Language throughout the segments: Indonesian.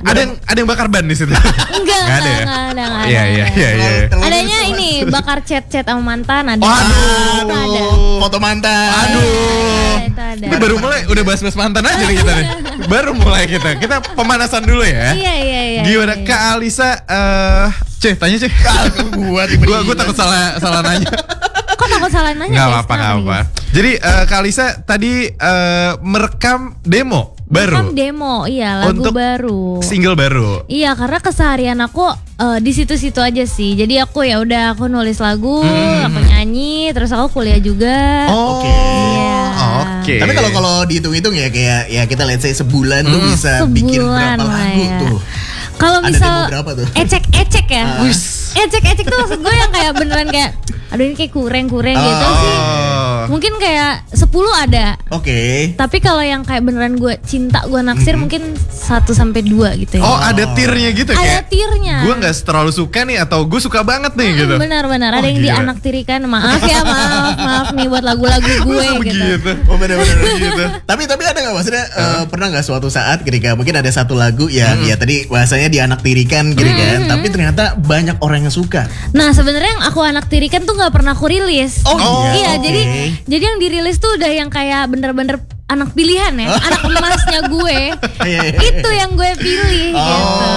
Ada yang bakar ban di situ. Enggak ada. Iya. Adanya ini bakar chat sama mantan ada. Aduh. Ada. Foto mantan. Aduh. Itu ada. Ini baru mulai udah bahas-bahas mantan aja nih kita nih. Baru mulai kita. Kita pemanasan dulu ya. Iya. Gimana Kak Alisa? Tanya Ceh. Gua takut salah nanya. Kok takut salah nanya? Gak apa-apa. Jadi Kak Alisa tadi merekam demo baru. Merekam demo, iya lagu untuk baru. Single baru. Iya, karena keseharian aku di situ-situ aja sih. Jadi aku aku nulis lagu, aku nyanyi, terus aku kuliah juga. Oke. Iya. Oke. Tapi kalau dihitung-hitung ya kayak ya kita let's say sebulan tuh bisa bikin berapa lagu ya. tuh? Kalau Ada misal demo berapa tuh? ecek-ecek ya. Ecek-ecek tuh maksud gue yang kayak beneran kayak aduh ini kayak kurang gitu sih. Mungkin kayak 10 ada. Oke. Tapi kalau yang kayak beneran gue cinta, gue naksir mungkin 1-2 gitu ya. Oh, ada tiernya gitu Ada kayak. tiernya. Gue nggak terlalu suka nih atau gue suka banget nih gitu. Benar-benar ada yang gila. dianaktirikan. Maaf nih buat lagu-lagu gue Masa gitu. begitu? Oh benar-benar gitu. Tapi ada nggak maksudnya pernah nggak suatu saat ketika mungkin ada satu lagu yang ya tadi bahasanya dianaktirikan gitu kan, tapi ternyata banyak orang yang suka. Nah sebenarnya yang aku anaktirikan tuh nggak pernah aku rilis. Iya, oke. jadi yang dirilis tuh udah yang kayak bener-bener anak pilihan ya, anak emasnya gue. Itu yang gue pilih gitu.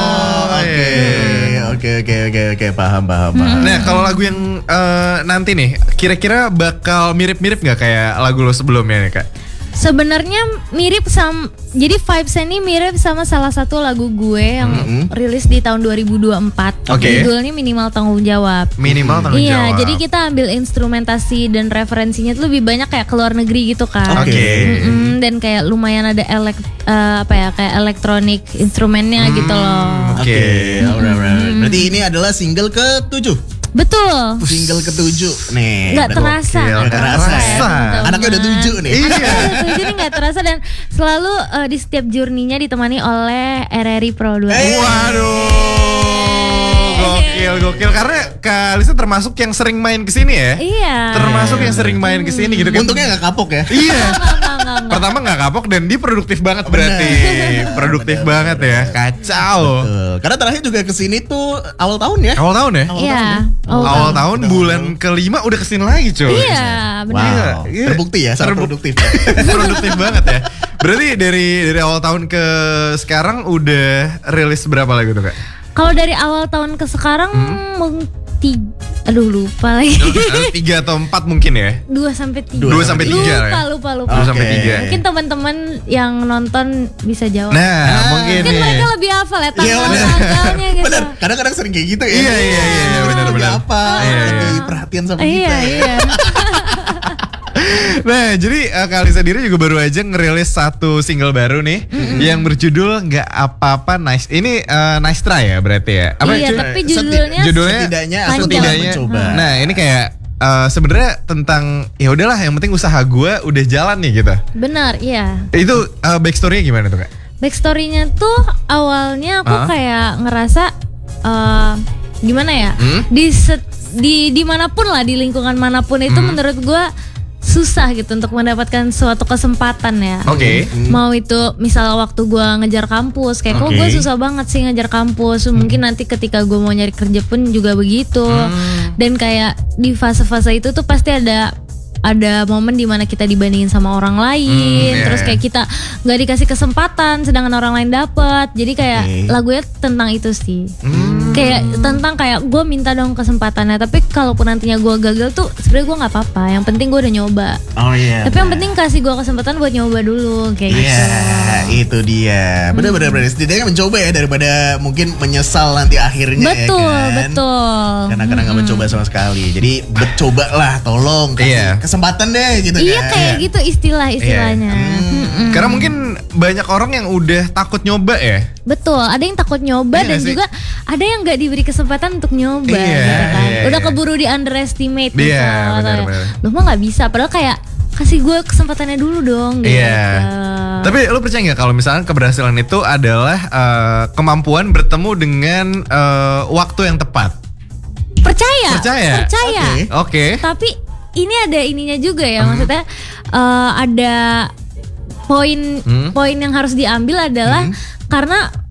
Oke, paham. Nah, kalau lagu yang nanti nih, kira-kira bakal mirip-mirip nggak kayak lagu lo sebelumnya nih Kak? Sebenarnya mirip sama, jadi vibes-nya ini mirip sama salah satu lagu gue yang rilis di tahun 2024. Oke. Judulnya Minimal Tanggung Jawab. Minimal tanggung jawab. Iya, jadi kita ambil instrumentasi dan referensinya tuh lebih banyak kayak ke luar negeri gitu kan. Oke. Dan kayak lumayan ada kayak elektronik instrumennya gitu loh. Oke, alright. Berarti ini adalah single ke-7. Betul. Single ke-7 nih. Nggak terasa. Nggak terasa. Anaknya udah 7 nih. Iya. Jadi nggak terasa dan selalu di setiap journey-nya ditemani oleh RRI Pro 2. Waduh. Gokil. Karena Kak Alisa termasuk yang sering main kesini ya. Iya. Termasuk yang sering main kesini gitu kan. Untungnya gak kapok ya. Iya. Enggak. Pertama gak kapok dan dia produktif banget berarti. Produktif banget ya. Kacau. Betul. Karena terakhir juga kesini tuh awal tahun ya. Awal tahun ya? Iya. Awal tahun bulan ke-5 udah kesini lagi coy. Iya, benar. Wow. Terbukti ya, sangat produktif. Produktif banget ya. Berarti dari awal tahun ke sekarang udah rilis berapa lagu tuh Kak? Kalau dari awal tahun ke sekarang lupa lagi. 3 atau 4 mungkin ya? 2-3. 2-3 Lupa. 2-3. Mungkin teman-teman yang nonton bisa jawab. Nah, mungkin Mungkin nih. mereka lebih hafal ya Iya, tanggal-tanggalnya gitu. Bener, kadang-kadang sering kayak gitu ya. Iya, benar. Lebih apa? Iya. Lebih perhatian sama kita. Iya. Nah, jadi Kak Alisa sendiri juga baru aja ngerilis satu single baru nih yang berjudul Nggak Apa-apa Nice. Ini Nice Try ya berarti ya? Iya, tapi judulnya Setidaknya aku telah mencoba. Nah, ini kayak sebenarnya tentang ya udahlah yang penting usaha gue udah jalan nih gitu. benar, iya. Itu backstory-nya gimana tuh Kak? Backstory-nya tuh awalnya aku kayak ngerasa gimana ya? Di dimanapun lah, di lingkungan manapun itu menurut gue susah gitu untuk mendapatkan suatu kesempatan ya. Oke. Mau itu misalnya waktu gue ngejar kampus, kayak kok gue susah banget sih ngejar kampus. Mungkin nanti ketika gue mau nyari kerja pun juga begitu. Dan kayak di fase-fase itu tuh pasti ada momen dimana kita dibandingin sama orang lain, terus kayak kita nggak dikasih kesempatan, sedangkan orang lain dapet. Jadi kayak lagunya tentang itu sih. Kayak tentang kayak gue minta dong kesempatannya, tapi kalaupun nantinya gue gagal tuh sebenarnya gue nggak apa-apa. Yang penting gue udah nyoba. Oh iya. Tapi yang penting kasih gue kesempatan buat nyoba dulu kayak gitu. Iya, itu dia. Benar-benar setidaknya mencoba ya daripada mungkin menyesal nanti akhirnya. Betul, ya kan? betul. Karena nggak mencoba sama sekali. Jadi cobalah, tolong kasih kesempatan deh gitu kan. Iya kayak gitu istilahnya. Karena mungkin banyak orang yang udah takut nyoba ya. Betul, ada yang takut nyoba dan juga ada yang nggak diberi kesempatan untuk nyoba gitu kan. Udah keburu di underestimate gitu. Iya, benar. Lu mah nggak bisa, padahal kayak kasih gue kesempatannya dulu dong gitu. Iya. Tapi lu percaya nggak kalau misalnya keberhasilan itu adalah kemampuan bertemu dengan waktu yang tepat? Percaya. Oke. Tapi ini ada ininya juga ya, maksudnya ada poin yang harus diambil adalah karena